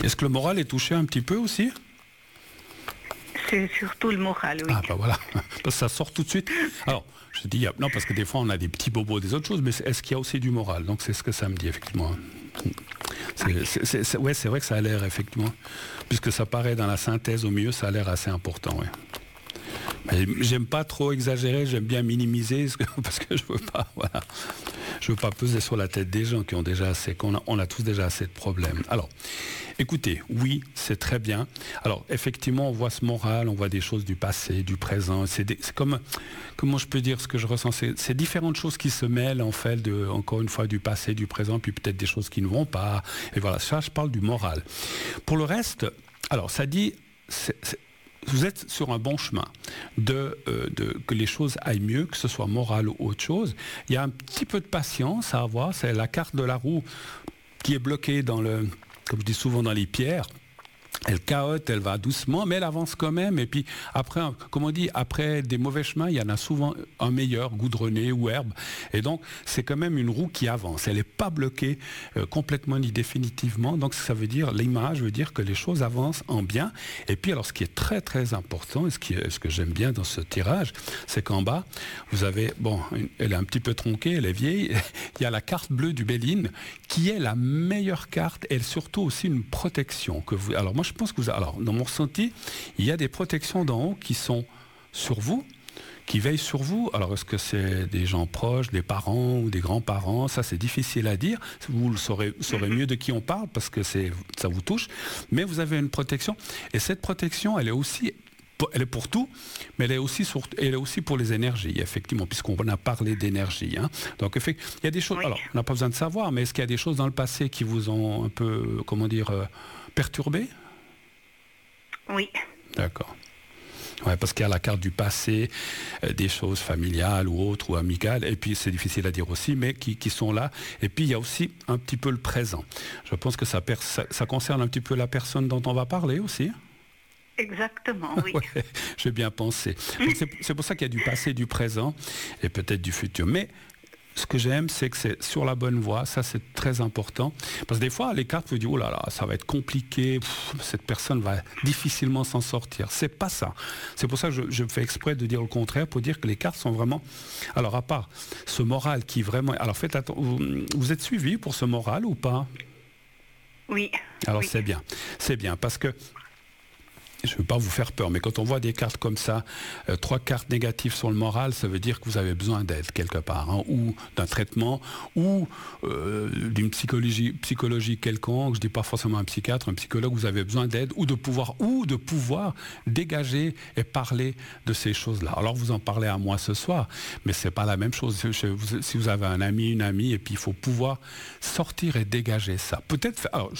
Est-ce que le moral est touché un petit peu aussi? C'est surtout le moral, oui. Ah bah voilà, parce que ça sort tout de suite. Alors, je dis, non, parce que des fois on a des petits bobos des autres choses, mais est-ce qu'il y a aussi du moral? Donc c'est ce que ça me dit, effectivement. Ouais, c'est vrai que ça a l'air, effectivement, puisque ça paraît dans la synthèse au milieu, ça a l'air assez important, ouais. Mais j'aime pas trop exagérer, j'aime bien minimiser, parce que je veux pas, voilà. Je veux pas peser sur la tête des gens qui ont déjà assez, on a tous déjà assez de problèmes. Alors, écoutez, oui, c'est très bien. Alors, effectivement, on voit ce moral, on voit des choses du passé, du présent. C'est comme, comment je peux dire ce que je ressens, c'est différentes choses qui se mêlent, en fait, encore une fois, du passé, du présent, puis peut-être des choses qui ne vont pas. Et voilà, ça, je parle du moral. Pour le reste, alors, ça dit, vous êtes sur un bon chemin que les choses aillent mieux, que ce soit moral ou autre chose. Il y a un petit peu de patience à avoir. C'est la carte de la roue qui est bloquée comme je dis souvent, dans les pierres. Elle cahote, elle va doucement, mais elle avance quand même. Et puis après, comme on dit, après des mauvais chemins, il y en a souvent un meilleur, goudronné ou herbe. Et donc, c'est quand même une roue qui avance. Elle n'est pas bloquée complètement ni définitivement. Donc, ça veut dire, l'image veut dire que les choses avancent en bien. Et puis, alors, ce qui est très, très important, et ce que j'aime bien dans ce tirage, c'est qu'en bas, vous avez, elle est un petit peu tronquée, elle est vieille. Il y a la carte bleue du Béline, qui est la meilleure carte, et surtout aussi une protection que vous. Alors, moi, je pense que dans mon ressenti, il y a des protections d'en haut qui sont sur vous, qui veillent sur vous. Alors, est-ce que c'est des gens proches, des parents ou des grands-parents? Ça, c'est difficile à dire. Vous saurez mieux de qui on parle parce que ça vous touche. Mais vous avez une protection. Et cette protection, elle est pour tout, mais elle est aussi pour les énergies, effectivement, puisqu'on a parlé d'énergie. Hein. Donc, il y a des choses. Oui. Alors, on n'a pas besoin de savoir, mais est-ce qu'il y a des choses dans le passé qui vous ont un peu, perturbé? Oui. D'accord. Ouais, parce qu'il y a la carte du passé, des choses familiales ou autres ou amicales, et puis c'est difficile à dire aussi, mais qui sont là. Et puis il y a aussi un petit peu le présent. Je pense que ça concerne un petit peu la personne dont on va parler aussi. Exactement, oui. Ouais, j'ai bien pensé. Donc c'est pour ça qu'il y a du passé, du présent et peut-être du futur. Mais ce que j'aime, c'est que c'est sur la bonne voie. Ça, c'est très important. Parce que des fois, les cartes vous disent, oh là là, ça va être compliqué. Cette personne va difficilement s'en sortir. C'est pas ça. C'est pour ça que je fais exprès de dire le contraire, pour dire que les cartes sont vraiment... Alors, à part ce moral qui vraiment... Alors, faites attention. Vous êtes suivi pour ce moral ou pas? Oui. Alors, oui. C'est bien. Parce que je ne veux pas vous faire peur, mais quand on voit des cartes comme ça, 3 cartes négatives sur le moral, ça veut dire que vous avez besoin d'aide quelque part, hein, ou d'un traitement, ou d'une psychologie quelconque. Je ne dis pas forcément un psychiatre, un psychologue, vous avez besoin d'aide, ou de pouvoir dégager et parler de ces choses-là. Alors vous en parlez à moi ce soir, mais c'est pas la même chose. Si vous avez un ami, une amie, et puis il faut pouvoir sortir et dégager ça. Peut-être, alors